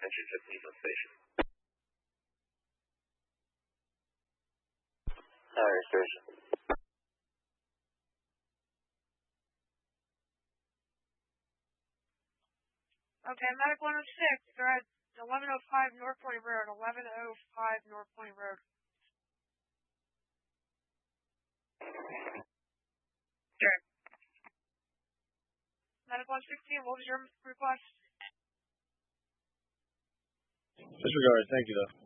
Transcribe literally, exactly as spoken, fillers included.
attention to Cleveland Station. Alright, Station. Okay, Medic one oh six, they're at eleven oh five North Point Road, eleven oh five North Point Road. Sure. Medic one sixteen, what was your request? Disregard, thank you though.